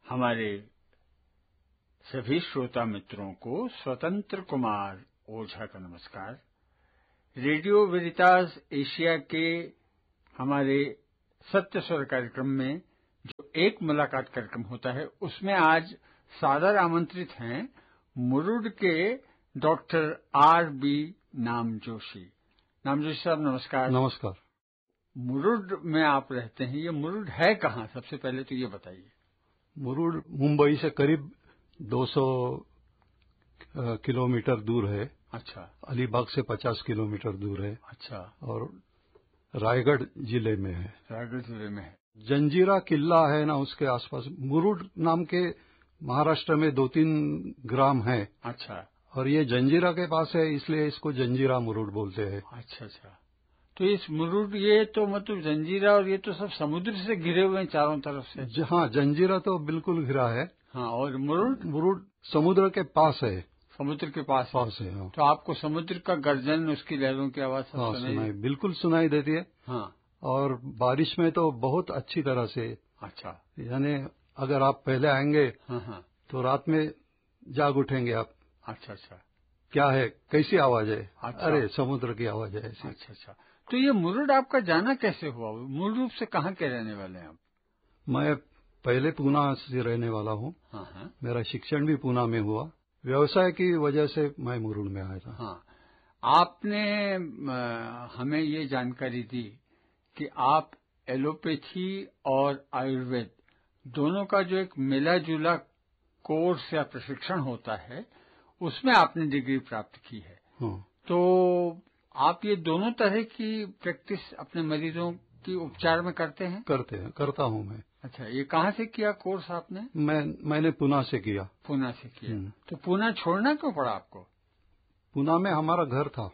हमारे सभी श्रोता मित्रों को स्वतंत्र कुमार ओझा का नमस्कार। रेडियो वेरितास एशिया के हमारे सत्य स्वर कार्यक्रम में जो एक मुलाकात कार्यक्रम होता है, उसमें आज सादर आमंत्रित हैं मुरुड के डॉक्टर R.B. नामजोशी। नामजोशी साहब नमस्कार। नमस्कार। मुरुड में आप रहते हैं, ये मुरुड है कहाँ? सबसे पहले तो ये बताइए। मुरुड मुंबई से करीब 200 किलोमीटर दूर है। अच्छा। अलीबाग से 50 किलोमीटर दूर है। अच्छा। और रायगढ़ जिले में है। रायगढ़ जिले में है। जंजीरा किला है ना, उसके आसपास मुरुड नाम के महाराष्ट्र में 2-3 ग्राम है। अच्छा। और ये जंजीरा के पास है, इसलिए इसको जंजीरा मुरुड बोलते हैं। अच्छा अच्छा। तो इस मुरुड, ये तो मतलब जंजीरा और ये तो सब समुद्र से घिरे हुए हैं चारों तरफ से। हाँ, जंजीरा तो बिल्कुल घिरा है। हाँ, और मुरुड समुद्र के पास है। समुद्र के पास है। हाँ। तो आपको समुद्र का गर्जन, उसकी लहरों की आवाज सब सुनाई बिल्कुल सुनाई देती है। हाँ। और बारिश में तो बहुत अच्छी तरह से। अच्छा। यानी अगर आप पहले आएंगे हाँ, तो रात में जाग उठेंगे आप। अच्छा अच्छा। क्या है, कैसी आवाज है? अच्छा। अरे समुद्र की आवाज है ऐसी। अच्छा अच्छा। तो ये मुरुड आपका जाना कैसे हुआ? मूल रूप से कहाँ के रहने वाले हैं आप? मैं पहले पूना से रहने वाला हूँ। हाँ। मेरा शिक्षण भी पूना में हुआ। व्यवसाय की वजह से मैं मुरुड में आया था। हाँ। आपने हमें ये जानकारी दी कि आप एलोपैथी और आयुर्वेद दोनों का जो एक मिला जुला कोर्स या प्रशिक्षण होता है, उसमें आपने डिग्री प्राप्त की है। हाँ। तो आप ये दोनों तरह की प्रैक्टिस अपने मरीजों की उपचार में करते हैं? करता हूँ मैं। अच्छा, ये कहाँ से किया कोर्स आपने? मैंने पूना से किया। पूना से किया। तो पूना छोड़ना क्यों पड़ा आपको? पूना में हमारा घर था,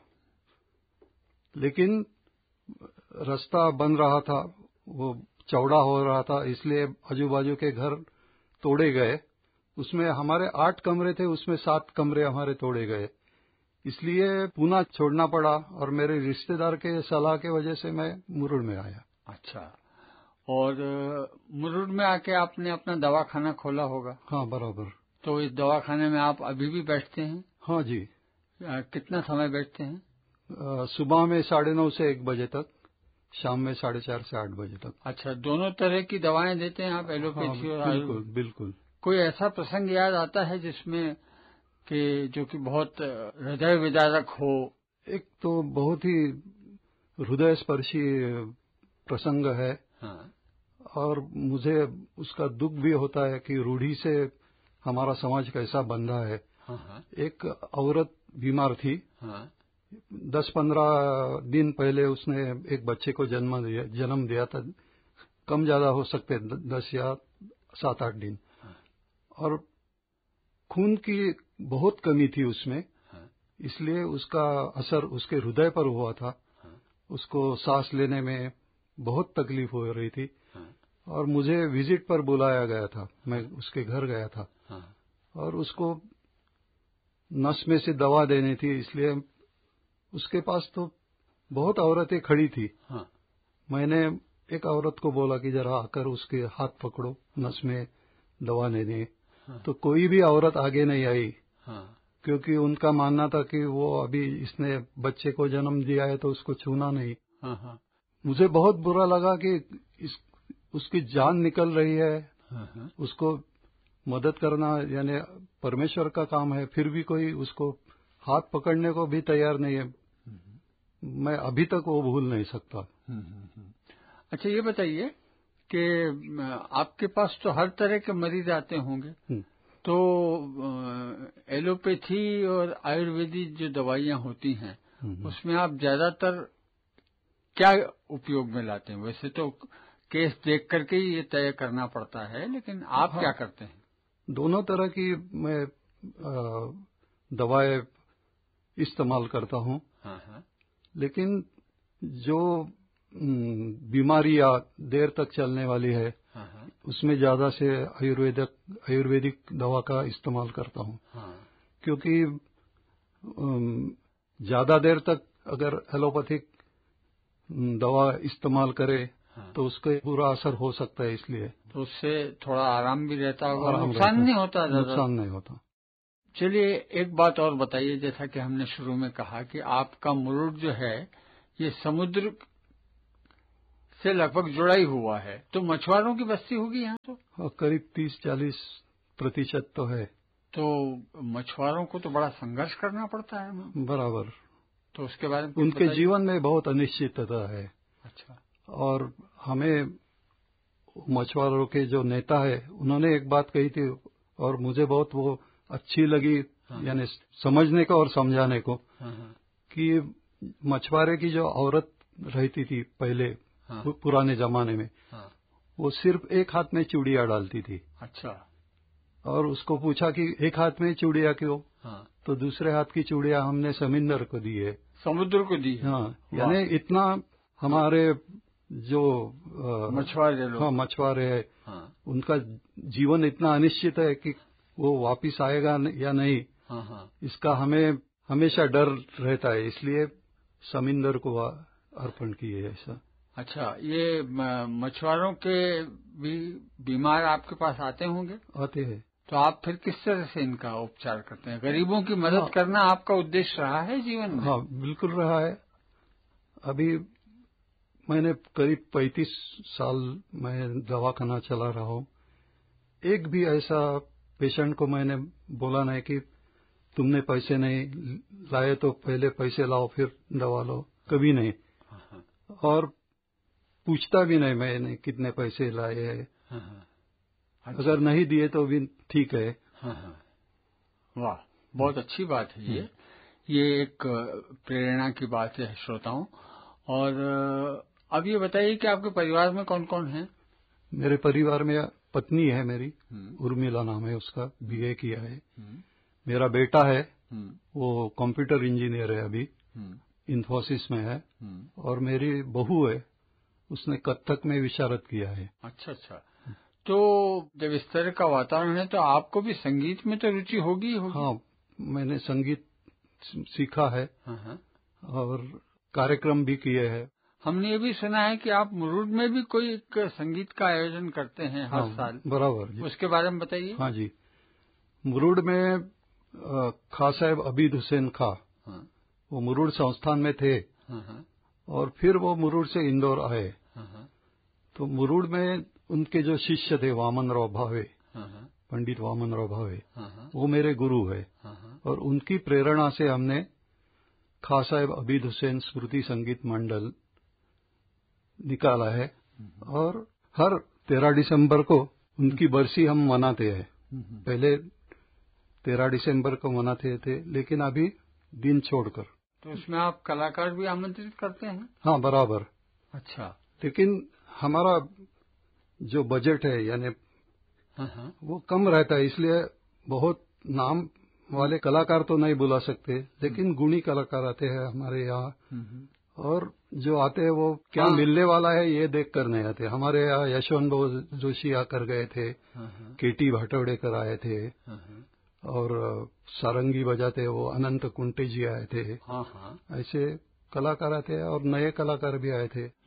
लेकिन रास्ता बन रहा था, वो चौड़ा हो रहा था, इसलिए आजू बाजू के घर तोड़े गए। उसमें हमारे 8 कमरे थे, उसमें 7 कमरे हमारे तोड़े गए। इसलिए पूना छोड़ना पड़ा और मेरे रिश्तेदार के सलाह के वजह से मैं मुरुड में आया। अच्छा। और मुरुड में आके आपने अपना दवाखाना खोला होगा? हाँ, बराबर। तो इस दवाखाने में आप अभी भी बैठते हैं? हाँ जी। कितना समय बैठते हैं? सुबह में 9:30 से 1 बजे तक, शाम में 4:30 से 8 बजे तक। अच्छा, दोनों तरह की दवाएं देते हैं आप, एलोपैथी और आयुर्वेद? बिल्कुल। कोई ऐसा प्रसंग याद आता है जिसमें कि जो कि बहुत हृदय विदारक हो? एक तो बहुत ही हृदय स्पर्शी प्रसंग है। हाँ। और मुझे उसका दुख भी होता है कि रूढ़ी से हमारा समाज कैसा बंधा है। हाँ। एक औरत बीमार थी। हाँ। 10-15 दिन पहले उसने एक बच्चे को जन्म दिया था। कम ज्यादा हो सकते 10 या 7-8 दिन। हाँ। और खून की बहुत कमी थी उसमें। हाँ। इसलिए उसका असर उसके हृदय पर हुआ था। हाँ। उसको सांस लेने में बहुत तकलीफ हो रही थी। हाँ। और मुझे विजिट पर बुलाया गया था। मैं उसके घर गया था। हाँ। और उसको नस में से दवा देनी थी, इसलिए उसके पास तो बहुत औरतें खड़ी थी। हाँ। मैंने एक औरत को बोला कि जरा आकर उसके हाथ पकड़ो, नस में दवा लेनी। हाँ। तो कोई भी औरत आगे नहीं आई। हाँ। क्योंकि उनका मानना था कि वो अभी इसने बच्चे को जन्म दिया है तो उसको छूना नहीं। हाँ। मुझे बहुत बुरा लगा कि उसकी जान निकल रही है। हाँ। उसको मदद करना यानी परमेश्वर का काम है, फिर भी कोई उसको हाथ पकड़ने को भी तैयार नहीं है। मैं अभी तक वो भूल नहीं सकता। अच्छा, ये बताइए कि आपके पास तो हर तरह के मरीज आते होंगे, तो एलोपैथी और आयुर्वेदिक जो दवाइयां होती हैं, उसमें आप ज्यादातर क्या उपयोग में लाते हैं? वैसे तो केस देख करके ही ये तय करना पड़ता है, लेकिन आप क्या करते हैं? दोनों तरह की मैं दवाएं इस्तेमाल करता हूँ। हाँ। लेकिन जो बीमारियां देर तक चलने वाली है, हाँ। उसमें ज्यादा से आयुर्वेदिक दवा का इस्तेमाल करता हूँ। हाँ। क्योंकि ज्यादा देर तक अगर एलोपैथिक दवा इस्तेमाल करे, हाँ। तो उसका बुरा असर हो सकता है, इसलिए तो उससे थोड़ा आराम भी रहता होगा, नुकसान नहीं होता, नुकसान नहीं होता। चलिए एक बात और बताइए, जैसा कि हमने शुरू में कहा कि आपका मुरुड जो है ये समुद्र से लगभग जुड़ा ही हुआ है, तो मछुआरों की बस्ती होगी यहाँ तो? करीब 30-40% तो है। तो मछुआरों को तो बड़ा संघर्ष करना पड़ता है। बराबर। तो उसके बारे में उनके जीवन में बहुत अनिश्चितता है। अच्छा। और हमें मछुआरों के जो नेता है उन्होंने एक बात कही थी और मुझे बहुत वो अच्छी लगी, यानी समझने को और समझाने को, कि मछुआरे की जो औरत रहती थी पहले पुराने जमाने में, वो सिर्फ एक हाथ में चूड़ियां डालती थी। अच्छा। और उसको पूछा कि एक हाथ में चूड़ियां क्यों? तो दूसरे हाथ की चूड़ियां हमने समुद्र को दी है। समुद्र को दी है? हाँ, यानी इतना हमारे जो मछुआरे लोग, मछुआरे है, उनका जीवन इतना अनिश्चित है कि वो वापिस आएगा या नहीं, इसका हमें हमेशा डर रहता है, इसलिए समुद्र को अर्पण किए ऐसा। अच्छा, ये मछुआरों के भी बीमार आपके पास आते होंगे? आते हैं। तो आप फिर किस तरह से इनका उपचार करते हैं? गरीबों की मदद करना आपका उद्देश्य रहा है जीवन में? हाँ, बिल्कुल रहा है। अभी मैंने करीब 35 साल मैं दवाखाना चला रहा हूँ। एक भी ऐसा पेशेंट को मैंने बोला नहीं कि तुमने पैसे नहीं लाए तो पहले पैसे लाओ फिर दवा लो, कभी नहीं। और पूछता भी नहीं मैंने कितने पैसे लाए हैं। अगर नहीं दिए तो भी ठीक है। वाह, बहुत अच्छी बात है ये एक प्रेरणा की बात है श्रोताओं। और अब ये बताइए कि आपके परिवार में कौन कौन है? मेरे परिवार में पत्नी है मेरी, उर्मिला नाम है उसका, बीए किया है। मेरा बेटा है, वो कंप्यूटर इंजीनियर है, अभी इन्फोसिस में है। और मेरी बहू है, उसने कथक में विशारद किया है। अच्छा अच्छा। तो जब इस तरह का वातावरण है तो आपको भी संगीत में तो रुचि होगी? हाँ, मैंने संगीत सीखा है और कार्यक्रम भी किए हैं। हमने ये भी सुना है कि आप मुरुड में भी कोई एक संगीत का आयोजन करते हैं हर साल। बराबर जी। उसके बारे में बताइए। हाँ जी, मुरुड में खां साहब अबीद हुसैन खां, वो मुरुड संस्थान में थे और फिर वो मुरुड से इंदौर आए। तो मुरुड में उनके जो शिष्य थे वामन राव भावे, पंडित वामन राव भावे, वो मेरे गुरु है। और उनकी प्रेरणा से हमने खां साहब अबीद हुसैन स्मृति संगीत मंडल निकाला है और हर 13 दिसंबर को उनकी बरसी हम मनाते हैं। पहले 13 दिसंबर को मनाते थे, लेकिन अभी दिन छोड़कर। तो उसमें आप कलाकार भी आमंत्रित करते हैं? हाँ, बराबर। अच्छा। लेकिन हमारा जो बजट है यानी वो कम रहता है, इसलिए बहुत नाम वाले कलाकार तो नहीं बुला सकते, लेकिन गुणी कलाकार आते हैं हमारे यहाँ। और जो आते हैं वो क्या मिलने वाला है ये देख कर नहीं आते। हमारे यहाँ यशवंत जोशी आकर गए थे, केटी भाटवड़ेकर आए थे, और सारंगी बजाते वो अनंत कुंटे जी आए थे। ऐसे कलाकार आते हैं और नए कलाकार भी आए थे।